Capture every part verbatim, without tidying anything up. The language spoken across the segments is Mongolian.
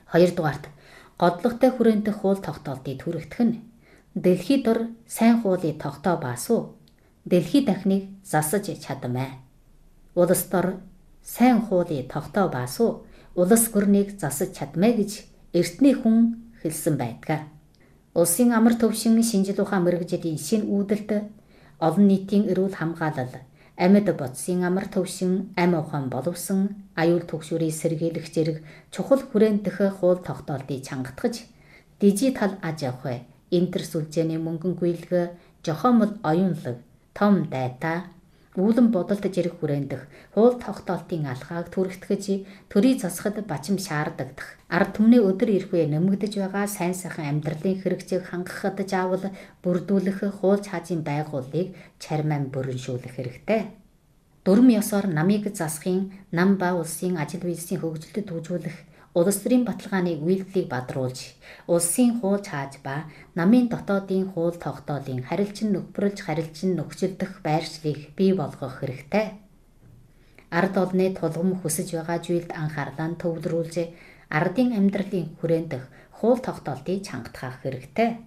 Хоёрдугаарт годлогтой хүрээнтэх хууль тогтоолтыг түрэгдэх нь дэлхий дор сайн хуулийг тогтоо баасуу дэлхий дахныг засаж чадмай. Улс дор сайн хуулийг тогтоо баасуу улс гүрнийг засаж чадмай гэж эртний хүн хэлсэн байдаг. Улсын амар төвшин шинжил ухаан мэргэжлийн шинэ үүдэлд олон нийтийн эрүүл хамгаалал, амьд бодисын амар төвшин, ам ухаан боловсон, аюул түгшүүрийг сэргийлэх зэрэг чухал хүрээнтэх хууль тогтоолтыг чангатгаж, дижитал аж ахуй, интер сүлжээний мөнгөн гүйлгэ, жохомол оюунлаг, том дайта, үүлэн бодолд зэрэг хүрээнтэх хууль тогтоолтын алхааг түрэгтгэж, төрийг засахад бачим шаардагдах, ард түмний өдөр ирхвээ нэмэгдэж байгаа сайн сайхан амьдралын хэрэгцээг хангахад заавал бүрдүүлэх хууль цаазын байгууллагыг чармаан бүрэншүүлэх хэрэгтэй. Дүрм ёсоор намыг засахын, нам ба улсын ажил үйлсийн хөгжилд төвжүүлэх, улс төрийн баталгааны үйлдэлийг бадруулж, улсын хууль цааз ба намын дотоодын хууль тогтоолын харилцан нөхөрлж харилцан нөхцөлдөх байршлыг бий болгох хэрэгтэй. Ард олны тулгам хүсэж байгаа зүйлд анхаарлаа төвлөрүүлж, ардын амьдралын хүрээнтэх хууль тогтоолтыг чангатгах хэрэгтэй.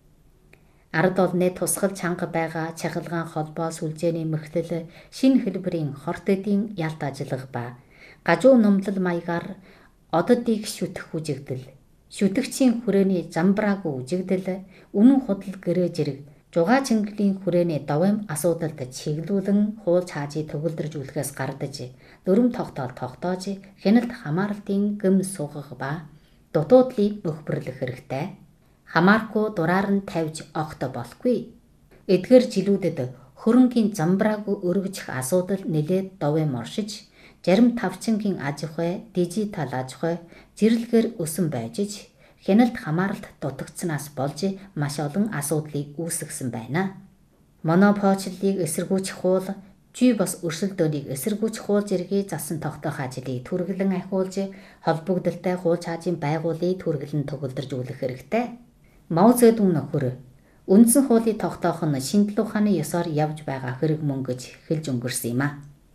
Ард олны тусгал чанга байгаа чахалгаан холбоо сүлжээний мэргэжил, шинэ хэлбэрийн хорт эдийн ялт ажиллах ба гажуу номлол маягаар ододыг шүтэх үжигдэл, шүтэгчийн хүрээний замбраагүй үжигдэл, үнэн худал гэрээ зэрэг жугаа чингэлийн хүрээний довоом асуудалд чиглүүлэн хууль цаазыг төгөлдржүүлэхээс гардаж, дүрм тогтоол тогтоож, хяналт хамааралтын гэм суугах ба дутуудлыг нөхбөрлөх хэрэгтэй. Хамаарахгүй дураар нь тавьж огт болохгүй. Эдгээр жилүүдэд хөрөнгийн замбраагүй өргөжих асуудал нэлээд довоом оршиж, зарим тавчингийн аж ахуй, дижитал аж ахуй зэрлэгээр өсөн байж, хяналт хамааралт дутагдсанаас болж маш олон асуудлыг үүсгэсэн байна. Монополчлыг эсэргүүцэх хууль, жүй бас өрсөлдөөнийг эсэргүүцэх хууль зэргийг засан тогтоох ажлыг түргэлэн ахиулж, холбогдолтой хууль цаазын байгууллагыг түргэлэн төгөлдржүүлэх хэрэгтэй. Мао Цзэдун нөхөр үндсэн хуулийг тогтоох нь шинжлэх ухааны ёсоор явж байгаа хэрэг мөн гэж хэлж өнгөрсөн юм а.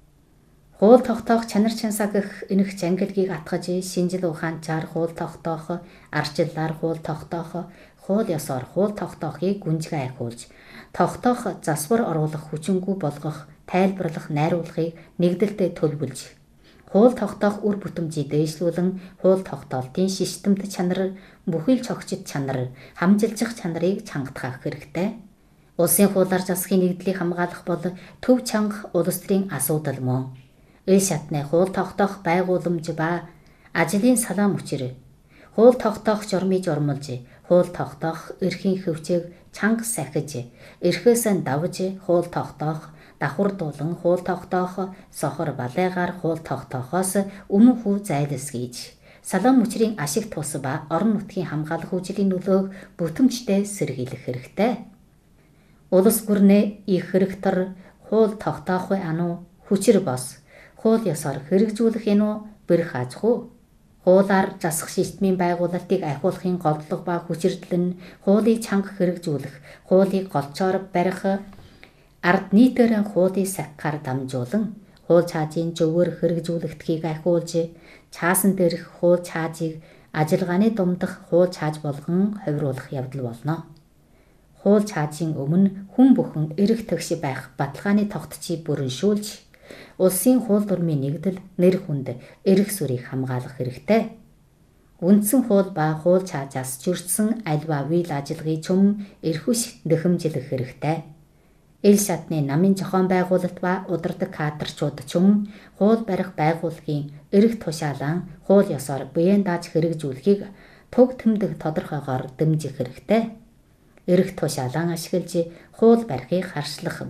Хууль тогтоох чанар чансаа гэх энэх ангилгийг атгаж, шинжил ухаанчаар хууль тогтоох, арчлалаар хууль тогтоох, хууль ёсоор хууль тогтоохыг гүнзгий ахиулж, тогтоох засвар оруулах хүчингүй болгох, тайлбарлах, найруулахыг нэгдэлтэй төлөвлөж, хууль тогтоох үр бүтэмжийг дээшлүүлэн хууль тогтоолтын системт чанар, бүхэл цогцит чанар, хамжилчих чанарыг чангатгах хэрэгтэй. Улсын хуулиар засахын нэгдлийг хамгаалах бол төв чанга улс төрийн асуудал мөн. Ил шатны хууль тогтоох байгууламж ба ажлын салаам хүчээр хууль тогтоох журмыг журмалж, хууль тогтоох эрхийн хөвчийг чанга сахиж, эрхээсээ давж хууль тогтоох, давхар дуулан хууль тогтоох, сохор балайгаар хууль тогтоохоос үнэн хүү зайлсхийж, салаам хүчрийн ашиг тус ба орон нутгийн хамгаалах хүчлийн нөлөөг бүтэмжтэй сэргийлэх хэрэгтэй. Улс гүрнээ их хэрэгтэр хууль тогтоох вэ ануу хүчээр бос, хууль ёсоор хэрэгжүүлэх энүү бэрх аз хүү. Хуулиар засах системийн байгуулалтыг ахиулахын голдлого ба хүчирдэл нь хуулийг чанга хэрэгжүүлэх, хуулийг голчоор барих, ард нийтээр хуулийг сахихаар дамжуулан хууль цаазын зөвөр хэрэгжүүлэгдэхийг ахиулж, цаасан дээрх хууль цаазыг ажиллагааны дундах хууль цааз болгон хувируулах явдал болно. Хууль цаазын өмнө хүн бүхэн эрх тэгш байх баталгааны тогтцыг бүрэншүүлж, улсын хууль дүрмийн нэгдэл, нэр хүнд, эрх сүрийг хамгаалах хэрэгтэй. Үндсэн хууль ба хууль цаазаас зөрчсөн альва үйл ажиллагааг чөм эрхүш дэхэмжлэх хэрэгтэй. Ил шатны намын зохион байгуулалт ба удирдаг кадрчууд чөм хууль барих байгууллагын эрх тушаалан хууль ёсоор биеэн дааж хэрэгжүүлэхийг туг тэмдэг тодорхойгоор дэмжих хэрэгтэй. Эрх тушаалан ашиглаж хууль барихыг харшлах